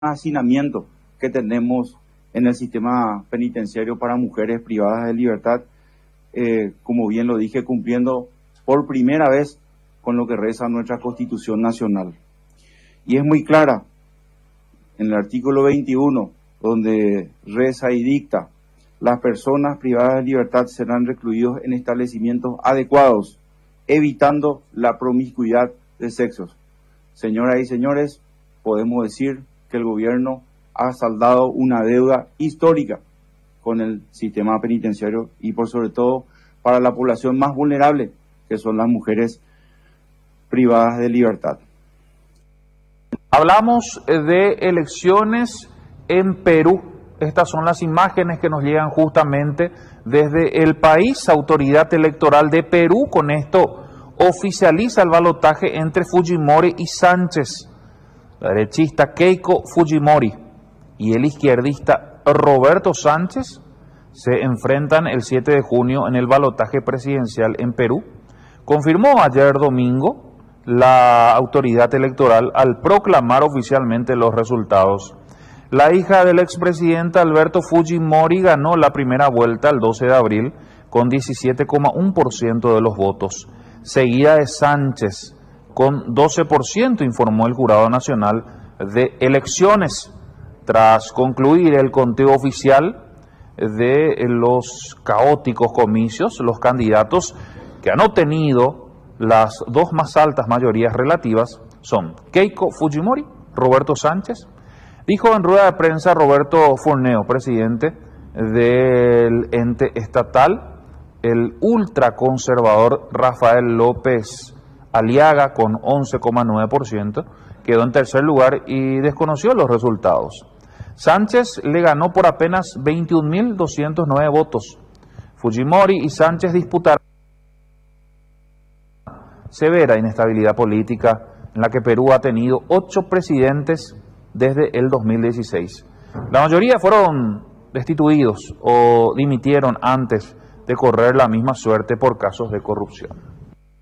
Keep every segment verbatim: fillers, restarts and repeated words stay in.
hacinamiento que tenemos en el sistema penitenciario para mujeres privadas de libertad, eh, como bien lo dije, cumpliendo por primera vez con lo que reza nuestra Constitución Nacional. Y es muy clara en el artículo veintiuno, donde reza y dicta: las personas privadas de libertad serán recluidos en establecimientos adecuados, evitando la promiscuidad de sexos. Señoras y señores, podemos decir que el gobierno ha saldado una deuda histórica con el sistema penitenciario y por sobre todo para la población más vulnerable, que son las mujeres privadas de libertad. Hablamos de elecciones en Perú. Estas son las imágenes que nos llegan justamente desde el país. Autoridad Electoral de Perú con esto oficializa el balotaje entre Fujimori y Sánchez. La derechista Keiko Fujimori y el izquierdista Roberto Sánchez se enfrentan el siete de junio en el balotaje presidencial en Perú. Confirmó ayer domingo la autoridad electoral al proclamar oficialmente los resultados. La hija del expresidente Alberto Fujimori ganó la primera vuelta el doce de abril con diecisiete coma uno por ciento de los votos, seguida de Sánchez con doce por ciento, informó el Jurado Nacional de Elecciones. Tras concluir el conteo oficial de los caóticos comicios, los candidatos que han obtenido las dos más altas mayorías relativas son Keiko Fujimori, Roberto Sánchez. Dijo en rueda de prensa Roberto Forneo, presidente del ente estatal, el ultraconservador Rafael López Aliaga con once coma nueve por ciento, quedó en tercer lugar y desconoció los resultados. Sánchez le ganó por apenas veintiún mil doscientos nueve votos. Fujimori y Sánchez disputaron severa inestabilidad política en la que Perú ha tenido ocho presidentes desde el dos mil dieciséis. La mayoría fueron destituidos o dimitieron antes de correr la misma suerte por casos de corrupción.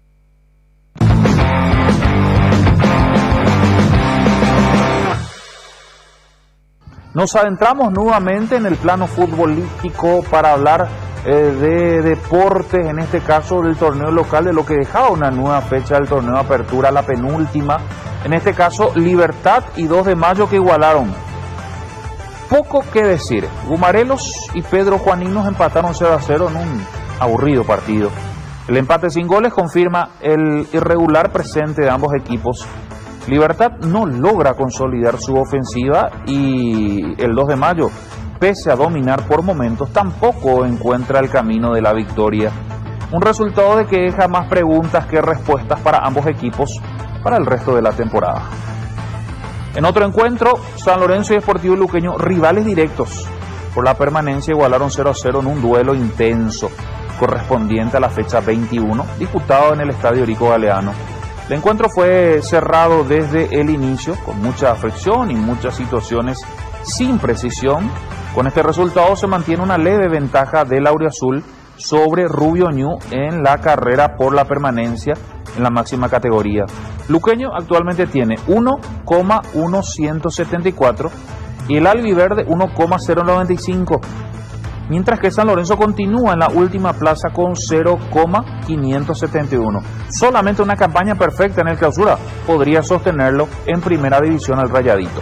Nos adentramos nuevamente en el plano futbolístico para hablar eh, de deportes, en este caso del torneo local, de lo que dejaba una nueva fecha del torneo de apertura, la penúltima, en este caso Libertad y dos de mayo que igualaron. Poco que decir, Gumarelos y Pedro Juaninos empataron cero a cero en un aburrido partido. El empate sin goles confirma el irregular presente de ambos equipos. Libertad no logra consolidar su ofensiva y el dos de mayo, pese a dominar por momentos, tampoco encuentra el camino de la victoria. Un resultado de que deja más preguntas que respuestas para ambos equipos para el resto de la temporada. En otro encuentro, San Lorenzo y Sportivo Luqueño, rivales directos por la permanencia, igualaron cero a cero en un duelo intenso correspondiente a la fecha veintiuno, disputado en el Estadio Erico Galeano. El encuentro fue cerrado desde el inicio, con mucha fricción y muchas situaciones sin precisión. Con este resultado se mantiene una leve ventaja del Auriazul sobre Rubio Ñu en la carrera por la permanencia en la máxima categoría. Luqueño actualmente tiene uno coma ciento setenta y cuatro y el albiverde uno coma cero noventa y cinco, mientras que San Lorenzo continúa en la última plaza con cero coma quinientos setenta y uno. Solamente una campaña perfecta en el Clausura podría sostenerlo en primera división al Rayadito.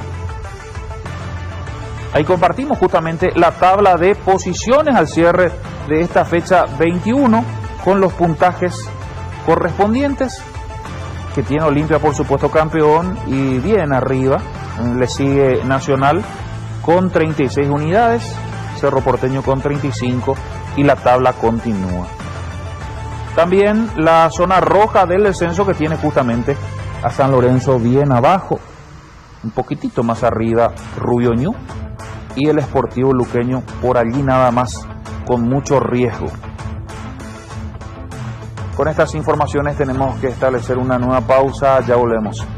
Ahí compartimos justamente la tabla de posiciones al cierre de esta fecha veintiuno con los puntajes correspondientes, que tiene Olimpia por supuesto campeón y bien arriba. Le sigue Nacional con treinta y seis unidades, Cerro Porteño con treinta y cinco y la tabla continúa. También la zona roja del descenso, que tiene justamente a San Lorenzo bien abajo, un poquitito más arriba Rubio Ñu y el Sportivo Luqueño por allí nada más, con mucho riesgo. Con estas informaciones tenemos que establecer una nueva pausa, ya volvemos.